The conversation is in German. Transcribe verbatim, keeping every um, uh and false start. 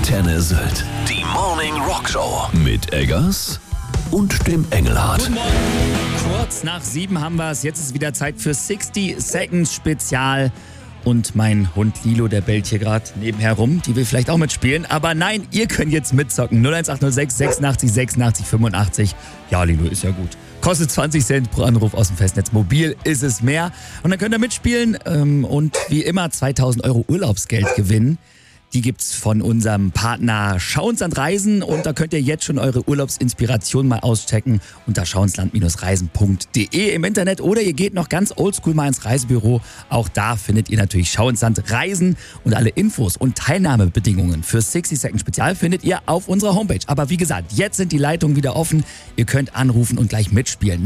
Antenne Sylt. Die Morning Rock Show mit Eggers und dem Engelhardt. Guten Morgen. Kurz nach sieben haben wir es. Jetzt ist wieder Zeit für sixty Seconds Spezial. Und mein Hund Lilo, der bellt hier gerade nebenher rum. Die will vielleicht auch mitspielen. Aber nein, ihr könnt jetzt mitzocken. null eins acht null sechs sechsundachtzig sechsundachtzig fünfundachtzig. Ja, Lilo, ist ja gut. Kostet zwanzig Cent pro Anruf aus dem Festnetz. Mobil ist es mehr. Und dann könnt ihr mitspielen ähm, und wie immer zweitausend Euro Urlaubsgeld gewinnen. Die gibt's von unserem Partner Schauensland Reisen und da könnt ihr jetzt schon eure Urlaubsinspiration mal auschecken unter schauensland Reisen punkt de im Internet oder ihr geht noch ganz oldschool mal ins Reisebüro. Auch da findet ihr natürlich Schauensland Reisen und alle Infos und Teilnahmebedingungen für sixty Second Spezial findet ihr auf unserer Homepage. Aber wie gesagt, jetzt sind die Leitungen wieder offen. Ihr könnt anrufen und gleich mitspielen.